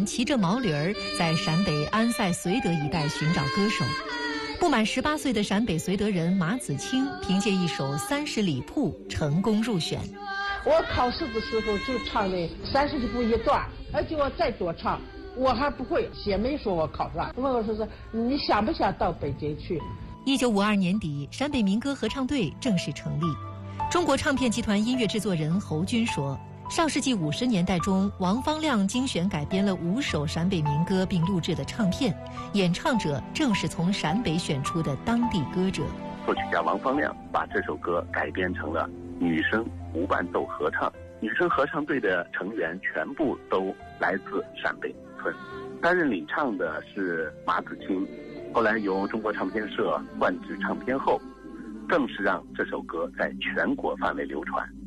团骑着毛驴儿在陕北安塞绥德一带寻找歌手。不满18岁的陕北绥德人马子清凭借一首《30里铺》成功入选。 我考试的时候就唱那30里铺一段，而且我再多唱，我还不会写，没说我考上。问我说是你想不想到北京去 ？1952年底，陕北民歌合唱队正式成立。中国唱片集团音乐制作人侯军说，上世纪50年代中，王方亮精选改编了5首陕北民歌并录制的唱片，演唱者正是从陕北选出的当地歌者。 作曲家王方亮把这首歌改编成了女声无伴奏合唱，女生合唱队的成员全部都来自陕北村。担任领唱的是马子清，后来由中国唱片社换制唱片后，更是让这首歌在全国范围流传。